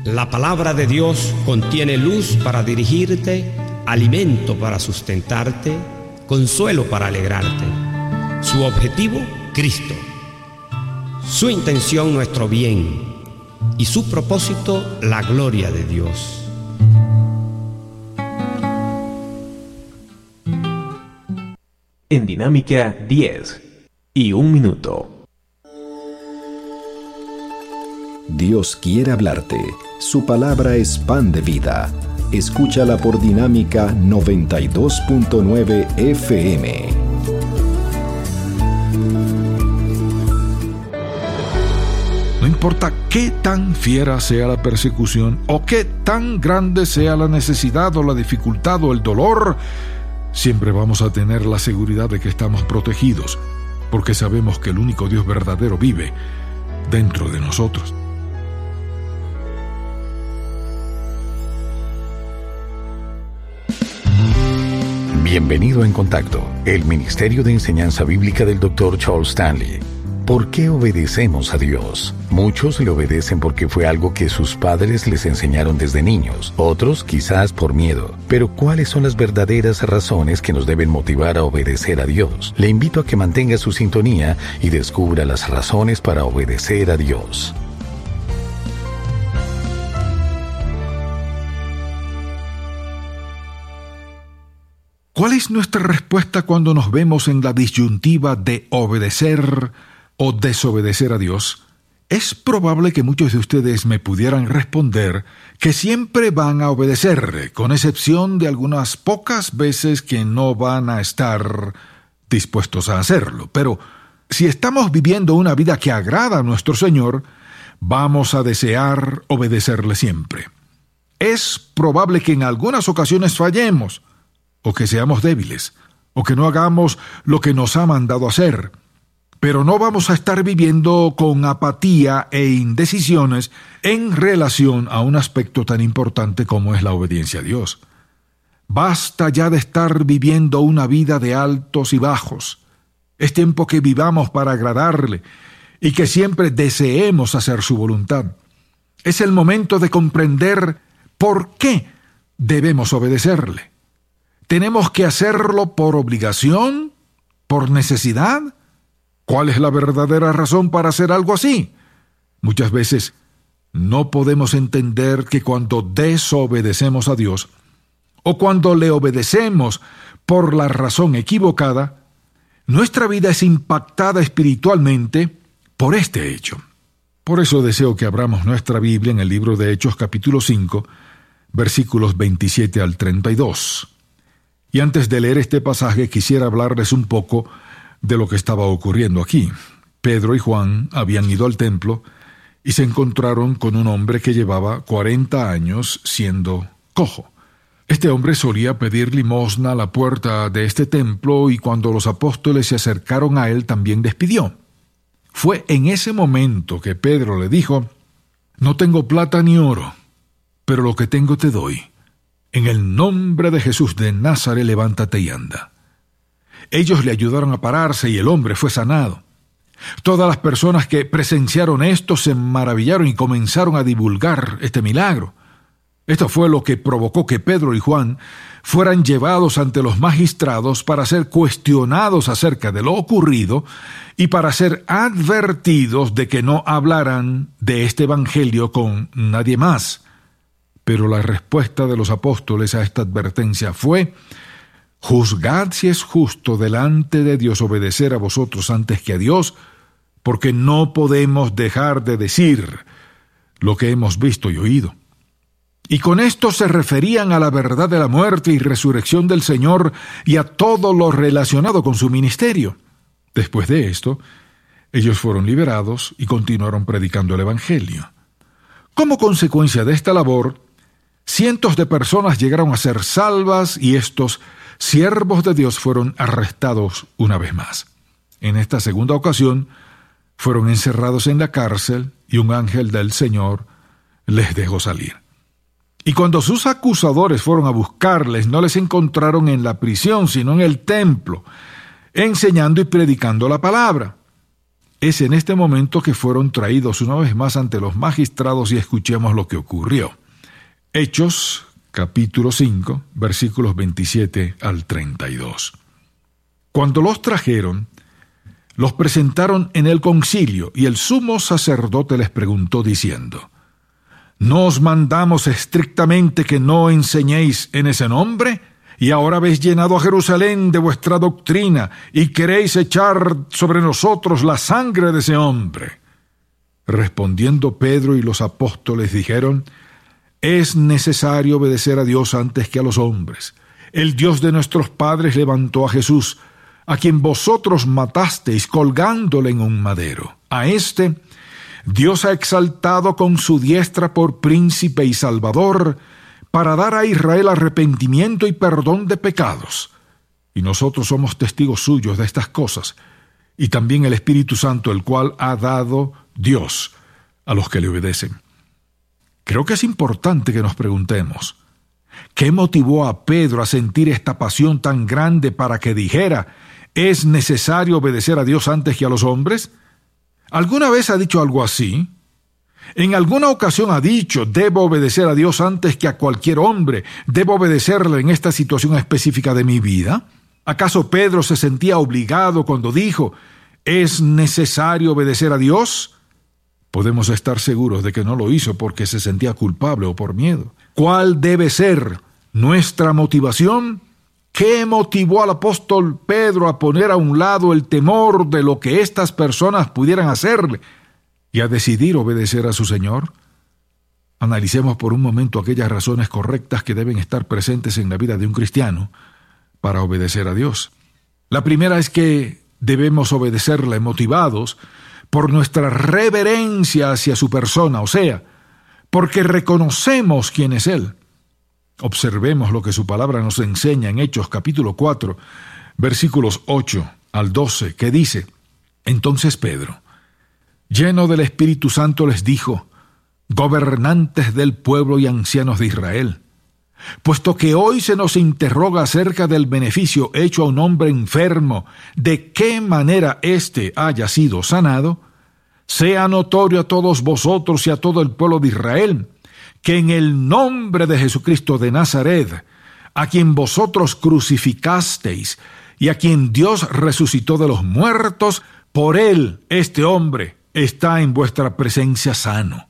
La palabra de Dios contiene luz para dirigirte, alimento para sustentarte, consuelo para alegrarte. Su objetivo, Cristo. Su intención, nuestro bien. Y su propósito, la gloria de Dios. En Dinámica 10 y 1 minuto. Dios quiere hablarte. Su palabra es pan de vida. Escúchala por Dinámica 92.9 FM. No importa qué tan fiera sea la persecución o qué tan grande sea la necesidad o la dificultad o el dolor, siempre vamos a tener la seguridad de que estamos protegidos, porque sabemos que el único Dios verdadero vive dentro de nosotros. Bienvenido a En Contacto, el Ministerio de Enseñanza Bíblica del Dr. Charles Stanley. ¿Por qué obedecemos a Dios? Muchos le obedecen porque fue algo que sus padres les enseñaron desde niños, otros quizás por miedo. Pero ¿cuáles son las verdaderas razones que nos deben motivar a obedecer a Dios? Le invito a que mantenga su sintonía y descubra las razones para obedecer a Dios. ¿Cuál es nuestra respuesta cuando nos vemos en la disyuntiva de obedecer o desobedecer a Dios? Es probable que muchos de ustedes me pudieran responder que siempre van a obedecer, con excepción de algunas pocas veces que no van a estar dispuestos a hacerlo. Pero si estamos viviendo una vida que agrada a nuestro Señor, vamos a desear obedecerle siempre. Es probable que en algunas ocasiones fallemos, o que seamos débiles, o que no hagamos lo que nos ha mandado hacer. Pero no vamos a estar viviendo con apatía e indecisiones en relación a un aspecto tan importante como es la obediencia a Dios. Basta ya de estar viviendo una vida de altos y bajos. Es tiempo que vivamos para agradarle y que siempre deseemos hacer su voluntad. Es el momento de comprender por qué debemos obedecerle. ¿Tenemos que hacerlo por obligación? ¿Por necesidad? ¿Cuál es la verdadera razón para hacer algo así? Muchas veces no podemos entender que cuando desobedecemos a Dios, o cuando le obedecemos por la razón equivocada, nuestra vida es impactada espiritualmente por este hecho. Por eso deseo que abramos nuestra Biblia en el libro de Hechos capítulo 5, versículos 27 al 32. Y antes de leer este pasaje quisiera hablarles un poco de lo que estaba ocurriendo aquí. Pedro y Juan habían ido al templo y se encontraron con un hombre que llevaba 40 años siendo cojo. Este hombre solía pedir limosna a la puerta de este templo y cuando los apóstoles se acercaron a él también despidió. Fue en ese momento que Pedro le dijo: «No tengo plata ni oro, pero lo que tengo te doy. En el nombre de Jesús de Nazaret, levántate y anda». Ellos le ayudaron a pararse y el hombre fue sanado. Todas las personas que presenciaron esto se maravillaron y comenzaron a divulgar este milagro. Esto fue lo que provocó que Pedro y Juan fueran llevados ante los magistrados para ser cuestionados acerca de lo ocurrido y para ser advertidos de que no hablaran de este evangelio con nadie más. Pero la respuesta de los apóstoles a esta advertencia fue: «Juzgad si es justo delante de Dios obedecer a vosotros antes que a Dios, porque no podemos dejar de decir lo que hemos visto y oído». Y con esto se referían a la verdad de la muerte y resurrección del Señor y a todo lo relacionado con su ministerio. Después de esto, ellos fueron liberados y continuaron predicando el evangelio. Como consecuencia de esta labor, cientos de personas llegaron a ser salvas y estos siervos de Dios fueron arrestados una vez más. En esta segunda ocasión, fueron encerrados en la cárcel y un ángel del Señor les dejó salir. Y cuando sus acusadores fueron a buscarles, no les encontraron en la prisión, sino en el templo, enseñando y predicando la palabra. Es en este momento que fueron traídos una vez más ante los magistrados y escuchemos lo que ocurrió. Hechos, capítulo 5, versículos 27 al 32. Cuando los trajeron, los presentaron en el concilio, y el sumo sacerdote les preguntó diciendo: ¿No os mandamos estrictamente que no enseñéis en ese nombre? Y ahora habéis llenado a Jerusalén de vuestra doctrina, y queréis echar sobre nosotros la sangre de ese hombre. Respondiendo Pedro y los apóstoles dijeron: es necesario obedecer a Dios antes que a los hombres. El Dios de nuestros padres levantó a Jesús, a quien vosotros matasteis colgándole en un madero. A éste Dios ha exaltado con su diestra por príncipe y salvador, para dar a Israel arrepentimiento y perdón de pecados. Y nosotros somos testigos suyos de estas cosas, y también el Espíritu Santo, el cual ha dado Dios a los que le obedecen. Creo que es importante que nos preguntemos, ¿qué motivó a Pedro a sentir esta pasión tan grande para que dijera: ¿es necesario obedecer a Dios antes que a los hombres? ¿Alguna vez ha dicho algo así? ¿En alguna ocasión ha dicho: debo obedecer a Dios antes que a cualquier hombre? ¿Debo obedecerle en esta situación específica de mi vida? ¿Acaso Pedro se sentía obligado cuando dijo: ¿es necesario obedecer a Dios? Podemos estar seguros de que no lo hizo porque se sentía culpable o por miedo. ¿Cuál debe ser nuestra motivación? ¿Qué motivó al apóstol Pedro a poner a un lado el temor de lo que estas personas pudieran hacerle y a decidir obedecer a su Señor? Analicemos por un momento aquellas razones correctas que deben estar presentes en la vida de un cristiano para obedecer a Dios. La primera es que debemos obedecerle motivados por nuestra reverencia hacia su persona, o sea, porque reconocemos quién es Él. Observemos lo que su palabra nos enseña en Hechos capítulo 4, versículos 8 al 12, que dice: entonces Pedro, lleno del Espíritu Santo, les dijo: gobernantes del pueblo y ancianos de Israel, puesto que hoy se nos interroga acerca del beneficio hecho a un hombre enfermo, de qué manera éste haya sido sanado, sea notorio a todos vosotros y a todo el pueblo de Israel, que en el nombre de Jesucristo de Nazaret, a quien vosotros crucificasteis y a quien Dios resucitó de los muertos, por él este hombre está en vuestra presencia sano.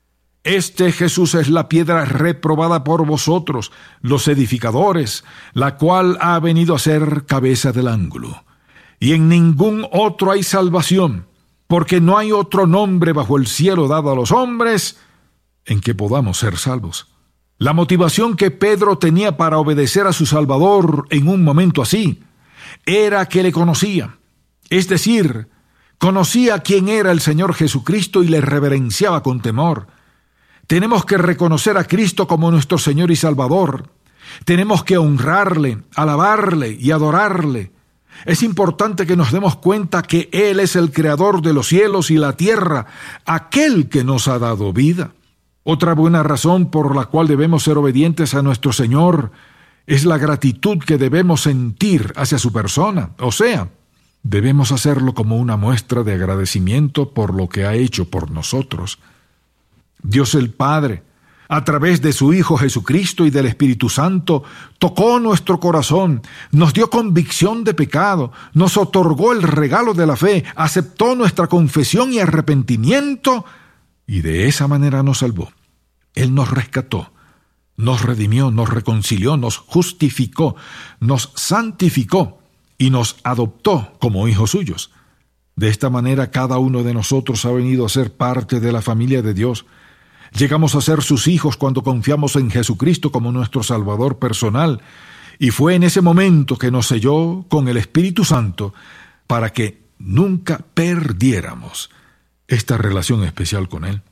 Este Jesús es la piedra reprobada por vosotros, los edificadores, la cual ha venido a ser cabeza del ángulo. Y en ningún otro hay salvación, porque no hay otro nombre bajo el cielo dado a los hombres en que podamos ser salvos. La motivación que Pedro tenía para obedecer a su Salvador en un momento así era que le conocía, es decir, conocía quién era el Señor Jesucristo y le reverenciaba con temor. Tenemos que reconocer a Cristo como nuestro Señor y Salvador. Tenemos que honrarle, alabarle y adorarle. Es importante que nos demos cuenta que Él es el Creador de los cielos y la tierra, aquel que nos ha dado vida. Otra buena razón por la cual debemos ser obedientes a nuestro Señor es la gratitud que debemos sentir hacia su persona. O sea, debemos hacerlo como una muestra de agradecimiento por lo que ha hecho por nosotros. Dios el Padre, a través de su Hijo Jesucristo y del Espíritu Santo, tocó nuestro corazón, nos dio convicción de pecado, nos otorgó el regalo de la fe, aceptó nuestra confesión y arrepentimiento, y de esa manera nos salvó. Él nos rescató, nos redimió, nos reconcilió, nos justificó, nos santificó y nos adoptó como hijos suyos. De esta manera cada uno de nosotros ha venido a ser parte de la familia de Dios. Llegamos a ser sus hijos cuando confiamos en Jesucristo como nuestro Salvador personal, y fue en ese momento que nos selló con el Espíritu Santo para que nunca perdiéramos esta relación especial con Él.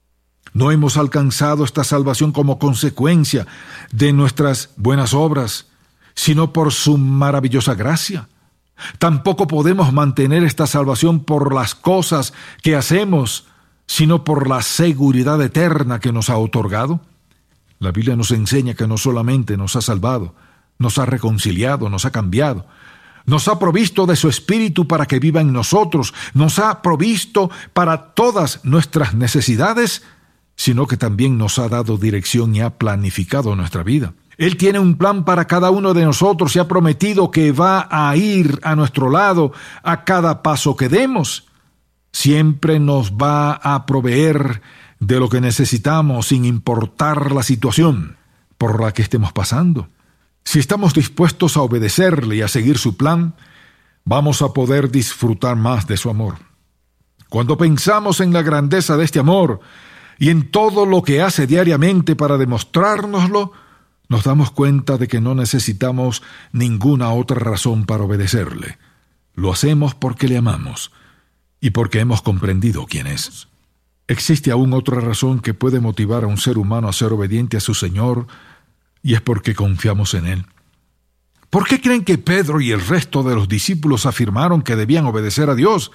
No hemos alcanzado esta salvación como consecuencia de nuestras buenas obras, sino por su maravillosa gracia. Tampoco podemos mantener esta salvación por las cosas que hacemos, sino por la seguridad eterna que nos ha otorgado. La Biblia nos enseña que no solamente nos ha salvado, nos ha reconciliado, nos ha cambiado, Nos ha provisto de su Espíritu para que viva en nosotros. Nos ha provisto para todas nuestras necesidades, sino que también nos ha dado dirección y ha planificado nuestra vida. Él tiene un plan para cada uno de nosotros y ha prometido que va a ir a nuestro lado a cada paso que demos. Siempre nos va a proveer de lo que necesitamos sin importar la situación por la que estemos pasando. Si estamos dispuestos a obedecerle y a seguir su plan, vamos a poder disfrutar más de su amor. Cuando pensamos en la grandeza de este amor y en todo lo que hace diariamente para demostrárnoslo, nos damos cuenta de que no necesitamos ninguna otra razón para obedecerle. Lo hacemos porque le amamos y porque hemos comprendido quién es. Existe aún otra razón que puede motivar a un ser humano a ser obediente a su Señor, y es porque confiamos en Él. ¿Por qué creen que Pedro y el resto de los discípulos afirmaron que debían obedecer a Dios?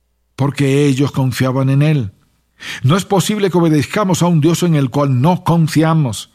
Porque ellos confiaban en Él. No es posible que obedezcamos a un Dios en el cual no confiamos.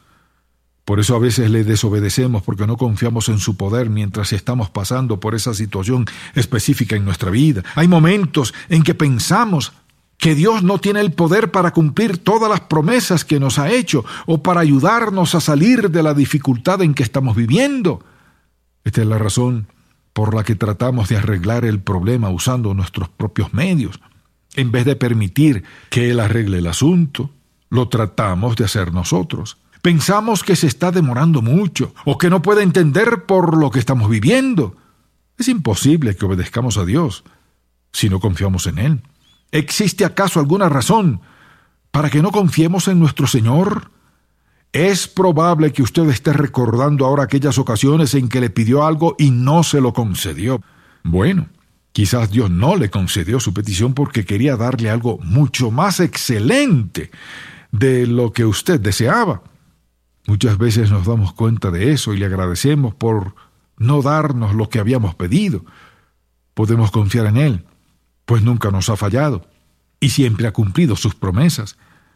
Por eso a veces le desobedecemos porque no confiamos en su poder mientras estamos pasando por esa situación específica en nuestra vida. Hay momentos en que pensamos que Dios no tiene el poder para cumplir todas las promesas que nos ha hecho o para ayudarnos a salir de la dificultad en que estamos viviendo. Esta es la razón por la que tratamos de arreglar el problema usando nuestros propios medios. En vez de permitir que Él arregle el asunto, lo tratamos de hacer nosotros. Pensamos que se está demorando mucho o que no puede entender por lo que estamos viviendo. Es imposible que obedezcamos a Dios si no confiamos en Él. ¿Existe acaso alguna razón para que no confiemos en nuestro Señor? Es probable que usted esté recordando ahora aquellas ocasiones en que le pidió algo y no se lo concedió. Bueno, quizás Dios no le concedió su petición porque quería darle algo mucho más excelente de lo que usted deseaba. Muchas veces nos damos cuenta de eso y le agradecemos por no darnos lo que habíamos pedido. Podemos confiar en Él, pues nunca nos ha fallado y siempre ha cumplido sus promesas.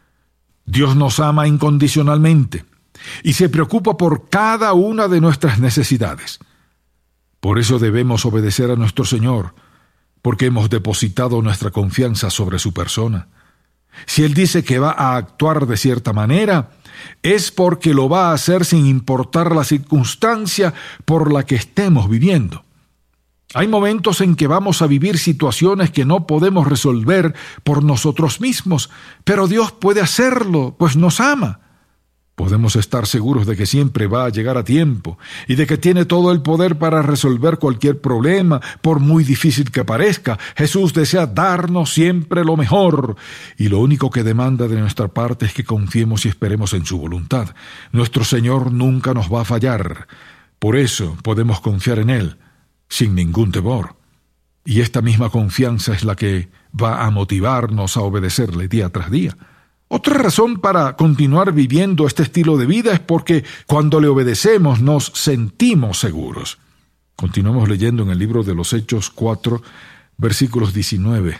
Dios nos ama incondicionalmente y se preocupa por cada una de nuestras necesidades. Por eso debemos obedecer a nuestro Señor, porque hemos depositado nuestra confianza sobre su persona. Si Él dice que va a actuar de cierta manera, es porque lo va a hacer sin importar la circunstancia por la que estemos viviendo. Hay momentos en que vamos a vivir situaciones que no podemos resolver por nosotros mismos, pero Dios puede hacerlo, pues nos ama. Podemos estar seguros de que siempre va a llegar a tiempo y de que tiene todo el poder para resolver cualquier problema, por muy difícil que parezca. Jesús desea darnos siempre lo mejor y lo único que demanda de nuestra parte es que confiemos y esperemos en su voluntad. Nuestro Señor nunca nos va a fallar. Por eso podemos confiar en Él sin ningún temor. Y esta misma confianza es la que va a motivarnos a obedecerle día tras día. Otra razón para continuar viviendo este estilo de vida es porque cuando le obedecemos nos sentimos seguros. Continuamos leyendo en el libro de los Hechos 4, versículos 19.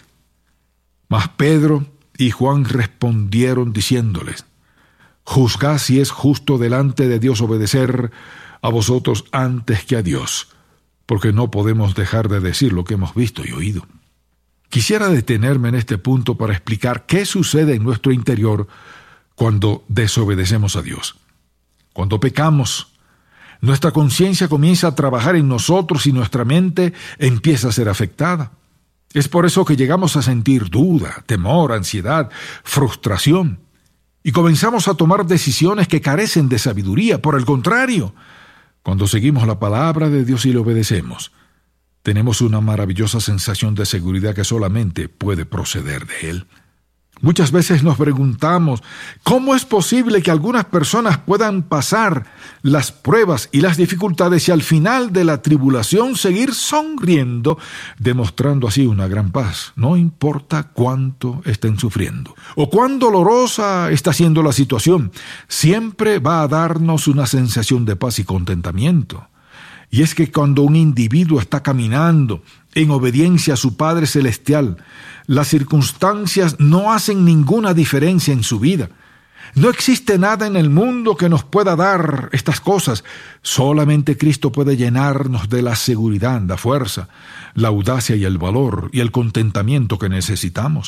Mas Pedro y Juan respondieron diciéndoles: juzgad si es justo delante de Dios obedecer a vosotros antes que a Dios, porque no podemos dejar de decir lo que hemos visto y oído. Quisiera detenerme en este punto para explicar qué sucede en nuestro interior cuando desobedecemos a Dios. Cuando pecamos, nuestra conciencia comienza a trabajar en nosotros y nuestra mente empieza a ser afectada. Es por eso que llegamos a sentir duda, temor, ansiedad, frustración, y comenzamos a tomar decisiones que carecen de sabiduría. Por el contrario, cuando seguimos la palabra de Dios y le obedecemos, tenemos una maravillosa sensación de seguridad que solamente puede proceder de Él. Muchas veces nos preguntamos, ¿cómo es posible que algunas personas puedan pasar las pruebas y las dificultades y al final de la tribulación seguir sonriendo, demostrando así una gran paz? No importa cuánto estén sufriendo o cuán dolorosa está siendo la situación, siempre va a darnos una sensación de paz y contentamiento. Y es que cuando un individuo está caminando en obediencia a su Padre Celestial, las circunstancias no hacen ninguna diferencia en su vida. No existe nada en el mundo que nos pueda dar estas cosas. Solamente Cristo puede llenarnos de la seguridad, la fuerza, la audacia y el valor y el contentamiento que necesitamos.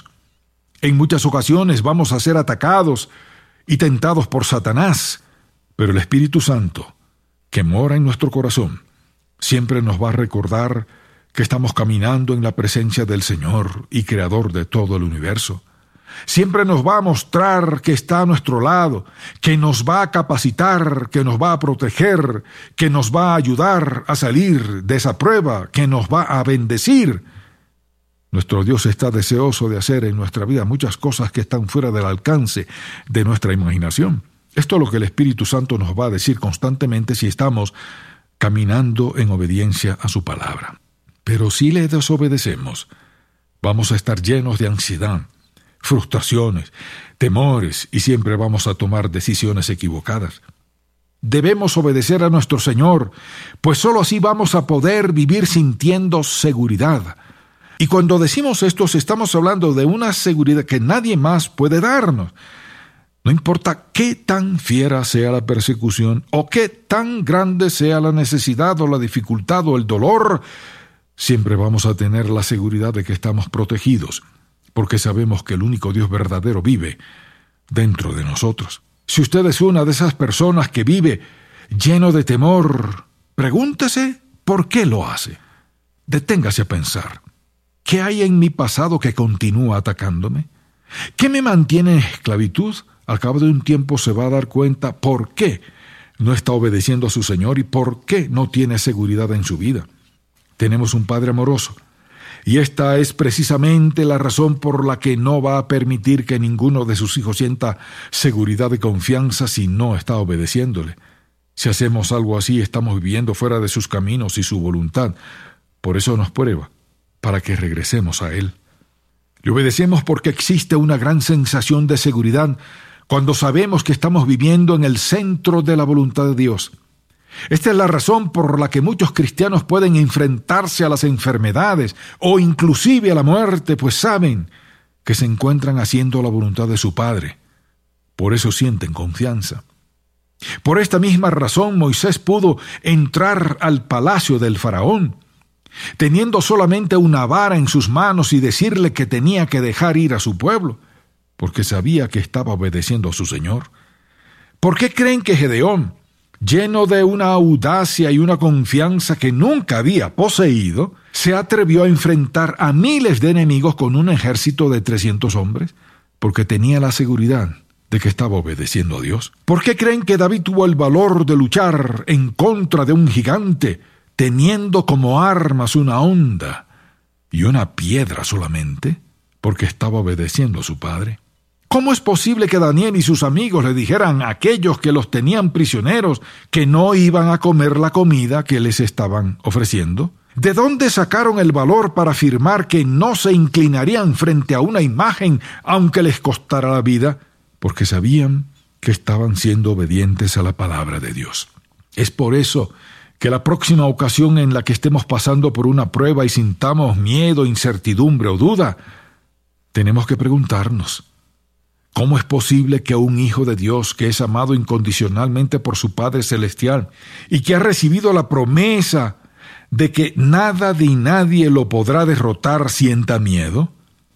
En muchas ocasiones vamos a ser atacados y tentados por Satanás, pero el Espíritu Santo, que mora en nuestro corazón, siempre nos va a recordar que estamos caminando en la presencia del Señor y Creador de todo el universo. Siempre nos va a mostrar que está a nuestro lado, que nos va a capacitar, que nos va a proteger, que nos va a ayudar a salir de esa prueba, que nos va a bendecir. Nuestro Dios está deseoso de hacer en nuestra vida muchas cosas que están fuera del alcance de nuestra imaginación. Esto es lo que el Espíritu Santo nos va a decir constantemente si estamos caminando en obediencia a su palabra. Pero si le desobedecemos, vamos a estar llenos de ansiedad, frustraciones, temores, y siempre vamos a tomar decisiones equivocadas. Debemos obedecer a nuestro Señor, pues sólo así vamos a poder vivir sintiendo seguridad. Y cuando decimos esto, estamos hablando de una seguridad que nadie más puede darnos. No importa qué tan fiera sea la persecución, o qué tan grande sea la necesidad, o la dificultad, o el dolor, siempre vamos a tener la seguridad de que estamos protegidos, porque sabemos que el único Dios verdadero vive dentro de nosotros. Si usted es una de esas personas que vive lleno de temor, pregúntese por qué lo hace. Deténgase a pensar. ¿Qué hay en mi pasado que continúa atacándome? ¿Qué me mantiene en esclavitud? Al cabo de un tiempo se va a dar cuenta por qué no está obedeciendo a su Señor y por qué no tiene seguridad en su vida. Tenemos un Padre amoroso, y esta es precisamente la razón por la que no va a permitir que ninguno de sus hijos sienta seguridad y confianza si no está obedeciéndole. Si hacemos algo así, estamos viviendo fuera de sus caminos y su voluntad. Por eso nos prueba, para que regresemos a Él. Le obedecemos porque existe una gran sensación de seguridad cuando sabemos que estamos viviendo en el centro de la voluntad de Dios. Esta es la razón por la que muchos cristianos pueden enfrentarse a las enfermedades o inclusive a la muerte, pues saben que se encuentran haciendo la voluntad de su Padre. Por eso sienten confianza. Por esta misma razón Moisés pudo entrar al palacio del faraón, teniendo solamente una vara en sus manos y decirle que tenía que dejar ir a su pueblo, porque sabía que estaba obedeciendo a su Señor. ¿Por qué creen que Gedeón, lleno de una audacia y una confianza que nunca había poseído, se atrevió a enfrentar a miles de enemigos con un ejército de 300 hombres? Porque tenía la seguridad de que estaba obedeciendo a Dios. ¿Por qué creen que David tuvo el valor de luchar en contra de un gigante, teniendo como armas una honda y una piedra solamente? Porque estaba obedeciendo a su padre. ¿Cómo es posible que Daniel y sus amigos le dijeran a aquellos que los tenían prisioneros que no iban a comer la comida que les estaban ofreciendo? ¿De dónde sacaron el valor para afirmar que no se inclinarían frente a una imagen aunque les costara la vida? Porque sabían que estaban siendo obedientes a la palabra de Dios. Es por eso que la próxima ocasión en la que estemos pasando por una prueba y sintamos miedo, incertidumbre o duda, tenemos que preguntarnos: ¿cómo es posible que un hijo de Dios que es amado incondicionalmente por su Padre Celestial y que ha recibido la promesa de que nada ni nadie lo podrá derrotar sienta miedo?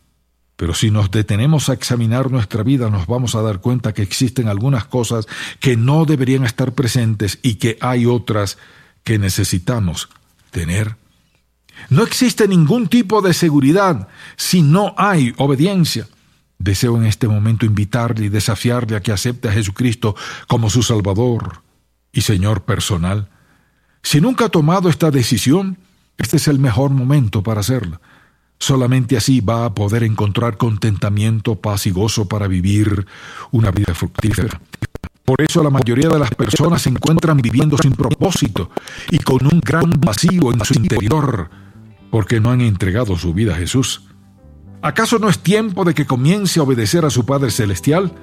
Pero si nos detenemos a examinar nuestra vida, nos vamos a dar cuenta que existen algunas cosas que no deberían estar presentes y que hay otras que necesitamos tener. No existe ningún tipo de seguridad si no hay obediencia. Deseo en este momento invitarle y desafiarle a que acepte a Jesucristo como su Salvador y Señor personal. Si nunca ha tomado esta decisión, este es el mejor momento para hacerla. Solamente así va a poder encontrar contentamiento, paz y gozo para vivir una vida fructífera. Por eso la mayoría de las personas se encuentran viviendo sin propósito y con un gran vacío en su interior, porque no han entregado su vida a Jesús. ¿Acaso no es tiempo de que comience a obedecer a su Padre Celestial?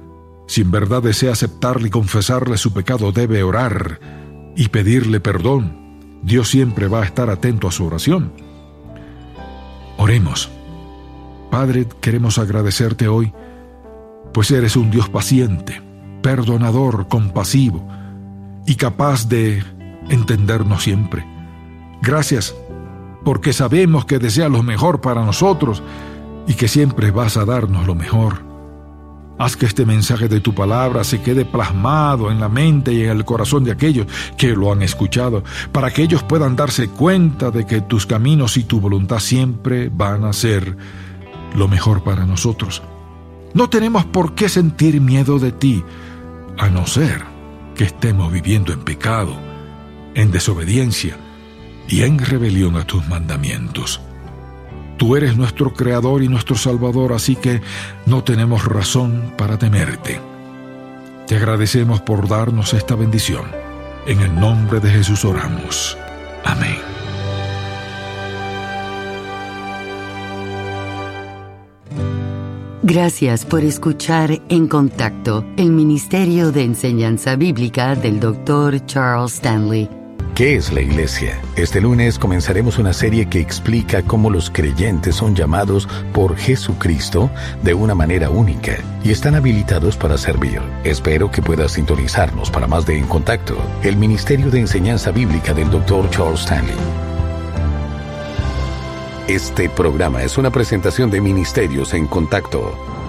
Si en verdad desea aceptarle y confesarle su pecado, debe orar y pedirle perdón. Dios siempre va a estar atento a su oración. Oremos. Padre, queremos agradecerte hoy pues eres un Dios paciente, perdonador, compasivo y capaz de entendernos siempre. Gracias, porque sabemos que deseas lo mejor para nosotros y que siempre vas a darnos lo mejor. Haz que este mensaje de tu palabra se quede plasmado en la mente y en el corazón de aquellos que lo han escuchado, para que ellos puedan darse cuenta de que tus caminos y tu voluntad siempre van a ser lo mejor para nosotros. No tenemos por qué sentir miedo de ti, a no ser que estemos viviendo en pecado, en desobediencia y en rebelión a tus mandamientos. Tú eres nuestro Creador y nuestro Salvador, así que no tenemos razón para temerte. Te agradecemos por darnos esta bendición. En el nombre de Jesús oramos. Amén. Gracias por escuchar En Contacto, el Ministerio de Enseñanza Bíblica del Dr. Charles Stanley. ¿Qué es la Iglesia? Este lunes comenzaremos una serie que explica cómo los creyentes son llamados por Jesucristo de una manera única y están habilitados para servir. Espero que puedas sintonizarnos para más de En Contacto, el Ministerio de Enseñanza Bíblica del Dr. Charles Stanley. Este programa es una presentación de Ministerios en Contacto.